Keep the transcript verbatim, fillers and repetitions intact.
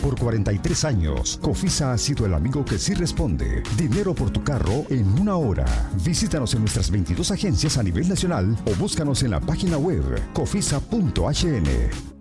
Por cuarenta y tres años, Cofisa ha sido el amigo que sí responde. Dinero por tu carro en una hora. Visítanos en nuestras veintidós agencias a nivel nacional o búscanos en la página web cofisa punto h n.